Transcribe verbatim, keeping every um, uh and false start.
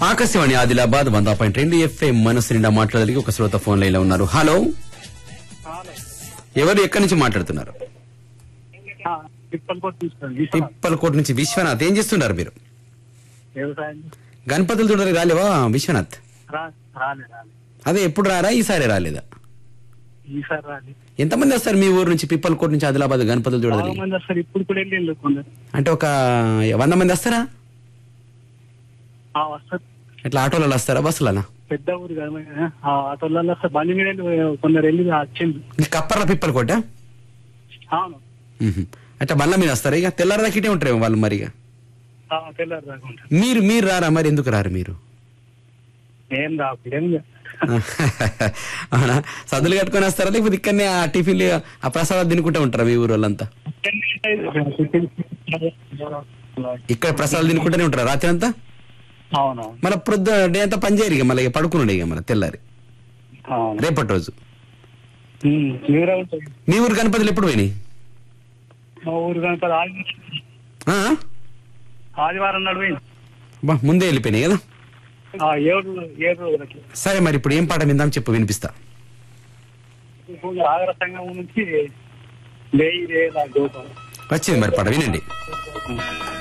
ఆకాశవాణి ఆదిలాబాద్ వంద పాయింట్ రెండు ఎఫ్ఎం మనసు నిండా మాట్లాడడానికి ఒక శ్రోత ఫోన్ లైన్ లో ఉన్నారు. హలో, ఎవరు ఎక్కడి నుంచి మాట్లాడుతున్నారు? పిప్పలకోట నుంచి విశ్వనాథ్. ఏం చేస్తున్నారు మీరు? గణపతులు చూడడానికి రాలేవా విశ్వనాథ్? అదే ఎప్పుడు రారా? ఈసారి రాలేదా? ఎంతమంది వస్తారు మీ ఊరు నుంచి పిప్పలకోట నుంచి ఆదిలాబాద్ గణపతులు చూడడానికి? అంటే ఒక వంద మంది వస్తారా? ఎట్లా ఆటోలలో వస్తారా, బస్సులనా? పెద్ద ఊరు ఆటోలలో బండి మీద కొందరు వెళ్ళి వచ్చింది. కప్పర్ల పిప్పలకోట అంటే బండ్ల మీద వస్తారా? ఇక తెల్లారదాకా ఇటే ఉంటారేమో వాళ్ళు. మరి మీరు మీరు రారా? మరి ఎందుకు రారు మీరు? ఏం రాదు. అవునా, సద్దులు కట్టుకొని వస్తారా లేకపోతే ఇక్కడనే ఆ టిఫిన్లు ఆ ప్రసాదాలు తినుకుంటూ ఉంటారా మీ ఊరు వాళ్ళంతా? ఇక్కడ ప్రసాదాలు తినుకుంటూనే ఉంటారా రాత్రి అంతా? మళ్ళీ ప్రొద్దు డే అంతా పని చేయరు ఇక, మళ్ళీ పడుకున్నాడు ఇక మళ్ళీ తెల్లారి రేపటి రోజు. మీ ఊరు గణపతులు ఎప్పుడు పోయినాయి? మా ఊరు గణపతి ఆదివారం నాడు బా ముందే వెళ్ళిపోయినాయి కదా. ఏడు సరే, మరి ఇప్పుడు ఏం పాట విందాం చెప్పు, వినిపిస్తా. ఆగర సంఘం నుంచి వచ్చింది మరి పాట, వినండి.